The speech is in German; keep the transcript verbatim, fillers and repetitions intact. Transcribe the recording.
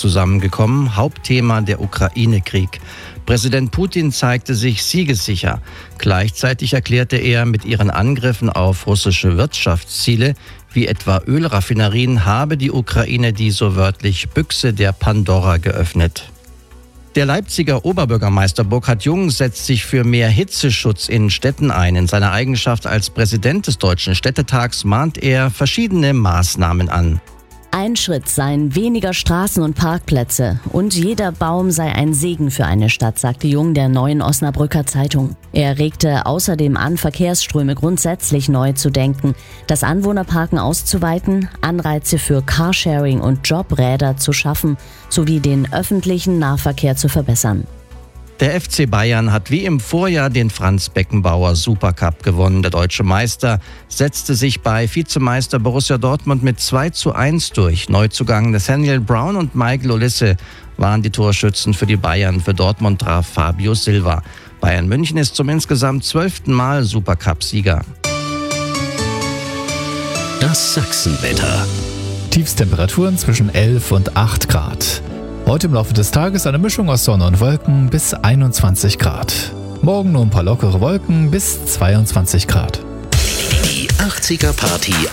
zusammengekommen. Hauptthema der Ukraine-Krieg. Präsident Putin zeigte sich siegessicher. Gleichzeitig erklärte er, mit ihren Angriffen auf russische Wirtschaftsziele, wie etwa Ölraffinerien, habe die Ukraine die so wörtlich Büchse der Pandora geöffnet. Der Leipziger Oberbürgermeister Burkhard Jung setzt sich für mehr Hitzeschutz in Städten ein. In seiner Eigenschaft als Präsident des Deutschen Städtetags mahnt er verschiedene Maßnahmen an. Ein Schritt seien weniger Straßen und Parkplätze und jeder Baum sei ein Segen für eine Stadt, sagte Jung der Neuen Osnabrücker Zeitung. Er regte außerdem an, Verkehrsströme grundsätzlich neu zu denken, das Anwohnerparken auszuweiten, Anreize für Carsharing und Jobräder zu schaffen sowie den öffentlichen Nahverkehr zu verbessern. Der F C Bayern hat wie im Vorjahr den Franz Beckenbauer Supercup gewonnen. Der deutsche Meister setzte sich bei Vizemeister Borussia Dortmund mit zwei zu eins durch. Neuzugang Nathaniel Brown und Michael Olise waren die Torschützen für die Bayern. Für Dortmund traf Fabio Silva. Bayern München ist zum insgesamt zwölften Mal Supercup-Sieger. Das Sachsenwetter. Tiefstemperaturen zwischen elf und acht Grad. Heute im Laufe des Tages eine Mischung aus Sonne und Wolken bis einundzwanzig Grad. Morgen nur ein paar lockere Wolken bis zweiundzwanzig Grad. Die achtziger Party